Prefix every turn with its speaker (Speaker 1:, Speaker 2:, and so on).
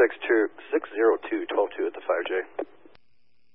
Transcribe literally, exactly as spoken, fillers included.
Speaker 1: six two, six zero two, twelve two at the five J.